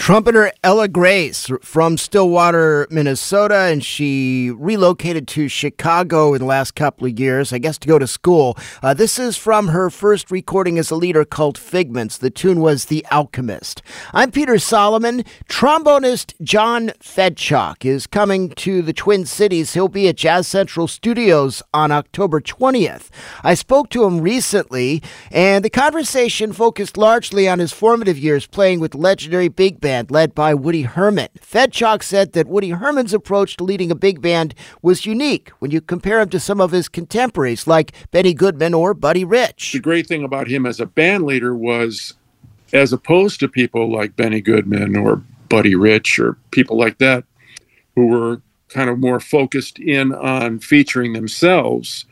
Trumpeter Ella Grace from Stillwater, Minnesota, and she relocated to Chicago in the last couple of years, I guess to go to school. This is from her first recording as a leader called Figments. The tune was The Alchemist. I'm Peter Solomon. Trombonist John Fedchuk is coming to the Twin Cities. He'll be at Jazz Central Studios on October 20th. I spoke to him recently, and the conversation focused largely on his formative years playing with the legendary big band led by Woody Herman. Fedchuk said that Woody Herman's approach to leading a big band was unique when you compare him to some of his contemporaries like Benny Goodman or Buddy Rich. The great thing about him as a band leader was, as opposed to people like Benny Goodman or Buddy Rich or people like that, who were kind of more focused in on featuring themselves,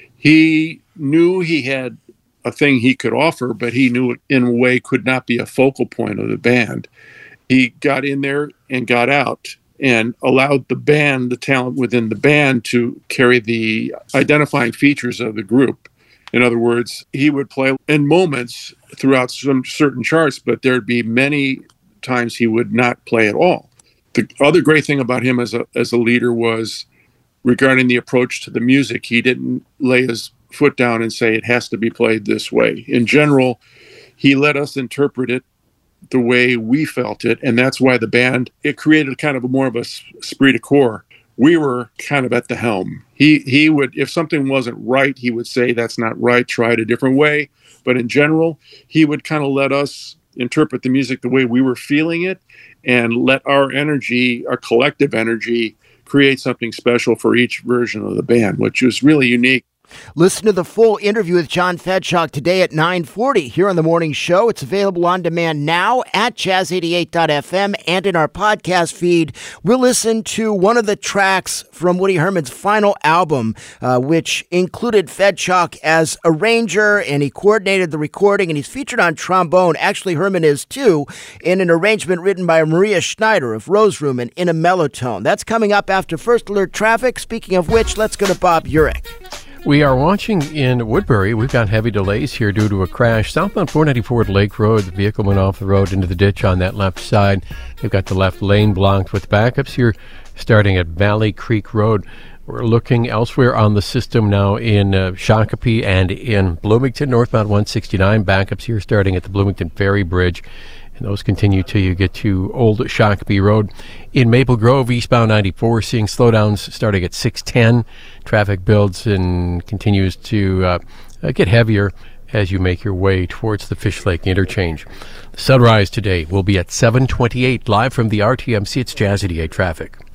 he knew he had a thing he could offer, but he knew it in a way could not be a focal point of the band. He got in there and got out and allowed the band, the talent within the band, to carry the identifying features of the group. In other words, he would play in moments throughout some certain charts, but there'd be many times he would not play at all. The other great thing about him as a leader was regarding the approach to the music. He didn't lay his foot down and say it has to be played this way. In general, he let us interpret it the way we felt it, and that's why the band, it created kind of more of a esprit de corps. We were kind of at the helm. He would, if something wasn't right, he would say that's not right, try it a different way. But in general, he would kind of let us interpret the music the way we were feeling it and let our energy, our collective energy, create something special for each version of the band, which was really unique. Listen to the full interview with John Fedchuk today at 9:40 here on The Morning Show. It's available on demand now at jazz88.fm and in our podcast feed. We'll listen to one of the tracks from Woody Herman's final album, which included Fedchuk as arranger, and he coordinated the recording, and he's featured on trombone. Actually, Herman is too, in an arrangement written by Maria Schneider of Rose Room and In a Mellotone. That's coming up after First Alert Traffic. Speaking of which, let's go to Bob Urich. We are watching in Woodbury. We've got heavy delays here due to a crash. Southbound 494 at Lake Road. The vehicle went off the road into the ditch on that left side. They've got the left lane blocked with backups here starting at Valley Creek Road. We're looking elsewhere on the system now in Shakopee and in Bloomington. Northbound 169 backups here starting at the Bloomington Ferry Bridge. And those continue till you get to Old Shakopee Road. In Maple Grove, eastbound 94, seeing slowdowns starting at 610. Traffic builds and continues to get heavier as you make your way towards the Fish Lake interchange. The sunrise today will be at 7:28, live from the RTMC. It's Jazz 88 traffic.